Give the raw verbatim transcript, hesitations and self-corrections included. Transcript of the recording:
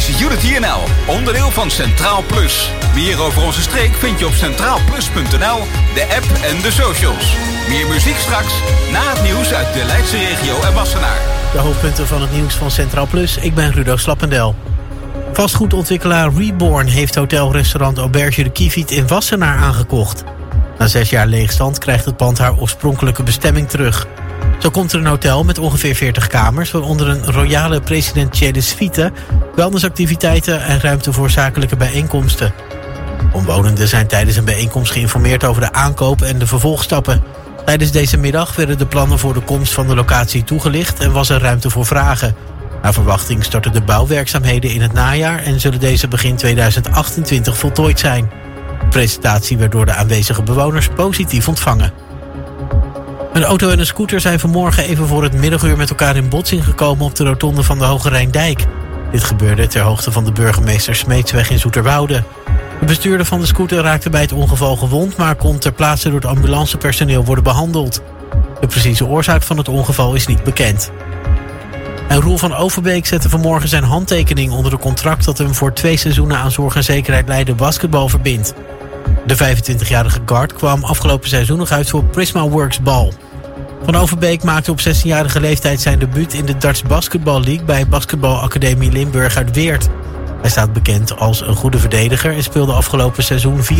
Unity N L, onderdeel van Centraal Plus. Meer over onze streek vind je op centraal plus punt n l, de app en de socials. Meer muziek straks, na het nieuws uit de Leidse regio en Wassenaar. De hoofdpunten van het nieuws van Centraal Plus. Ik ben Rudo Slappendel. Vastgoedontwikkelaar Reborn heeft hotelrestaurant Auberge de Kieviet in Wassenaar aangekocht. Na zes jaar leegstand krijgt het pand haar oorspronkelijke bestemming terug. Zo komt er een hotel met ongeveer veertig kamers, waaronder een royale presidentiële suite, wellnessactiviteiten en ruimte voor zakelijke bijeenkomsten. Omwonenden zijn tijdens een bijeenkomst geïnformeerd over de aankoop en de vervolgstappen. Tijdens deze middag werden de plannen voor de komst van de locatie toegelicht en was er ruimte voor vragen. Naar verwachting starten de bouwwerkzaamheden in het najaar en zullen deze begin tweeduizend achtentwintig voltooid zijn. De presentatie werd door de aanwezige bewoners positief ontvangen. Een auto en een scooter zijn vanmorgen even voor het middaguur met elkaar in botsing gekomen op de rotonde van de Hoge Rijndijk. Dit gebeurde ter hoogte van de burgemeester Smeetsweg in Zoeterwoude. De bestuurder van de scooter raakte bij het ongeval gewond, maar kon ter plaatse door het ambulancepersoneel worden behandeld. De precieze oorzaak van het ongeval is niet bekend. En Roel van Overbeek zette vanmorgen zijn handtekening onder het contract dat hem voor twee seizoenen aan zorg en zekerheid Leiden basketbal verbindt. De vijfentwintigjarige guard kwam afgelopen seizoen nog uit voor Prisma Works Bal. Van Overbeek maakte op zestienjarige leeftijd zijn debuut in de Dutch Basketball League bij Basketbalacademie Limburg uit Weert. Hij staat bekend als een goede verdediger en speelde afgelopen seizoen